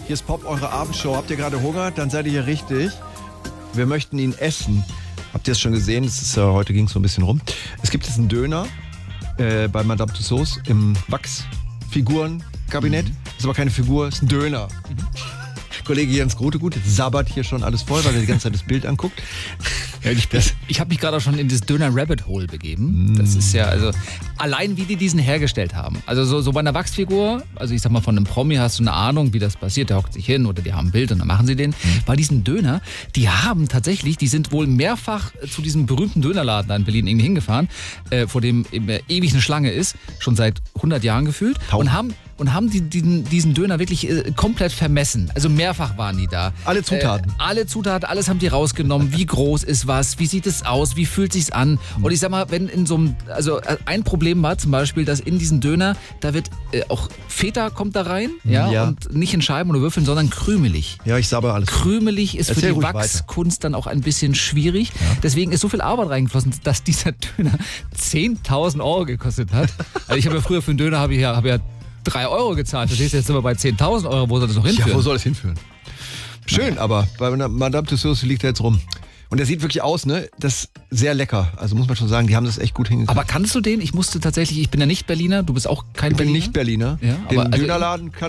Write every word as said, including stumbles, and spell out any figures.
Hier ist Pop, eure Abendshow. Habt ihr gerade Hunger? Dann seid ihr hier richtig. Wir möchten ihn essen. Habt ihr es schon gesehen? Das ist, äh, heute ging es so ein bisschen rum. Es gibt jetzt einen Döner äh, bei Madame Tussauds im Wachsfigurenkabinett. Mhm. Ist aber keine Figur, ist ein Döner. Mhm. Kollege Jens Grotegut sabbert hier schon alles voll, weil er die ganze Zeit das Bild anguckt. Ja, ich ich habe mich gerade auch schon in das Döner-Rabbit-Hole begeben. Das ist ja, also, allein wie die diesen hergestellt haben. Also so, so bei einer Wachsfigur, also ich sag mal, von einem Promi hast du eine Ahnung, wie das passiert. Der hockt sich hin oder die haben ein Bild und dann machen sie den. Mhm. Bei diesen Döner, die haben tatsächlich, die sind wohl mehrfach zu diesem berühmten Dönerladen da in Berlin irgendwie hingefahren, äh, vor dem äh, ewig eine Schlange ist, schon seit hundert Jahren gefühlt. Tausend. Und haben und haben die, diesen, diesen Döner wirklich äh, komplett vermessen. Also mehrfach waren die da. Alle Zutaten. Äh, alle Zutaten, alles haben die rausgenommen. Wie groß ist was? Wie sieht es aus? Wie fühlt sich's an? Und ich sag mal, wenn in so einem, also ein Problem war zum Beispiel, dass in diesen Döner, da wird äh, auch Feta kommt da rein, ja, ja, und nicht in Scheiben oder Würfeln, sondern krümelig. Ja, ich sabber alles. Krümelig ist Erzähl für die Wachskunst dann auch ein bisschen schwierig. Ja. Deswegen ist so viel Arbeit reingeflossen, dass dieser Döner zehntausend Euro gekostet hat. Also ich habe ja früher für einen Döner, habe ich ja, hab ja drei Euro gezahlt. Verstehst du, jetzt sind wir bei zehntausend Euro, wo soll das noch hinführen? Ja, wo soll das hinführen? Schön, ja. Aber bei Madame Tussauds liegt er jetzt rum. Und der sieht wirklich aus, ne? Das ist sehr lecker. Also muss man schon sagen, die haben das echt gut hingekriegt. Aber kannst du den? Ich musste tatsächlich, ich bin ja nicht Berliner, du bist auch kein ich Berliner. Ich bin nicht Berliner. Ja, den aber Dönerladen kann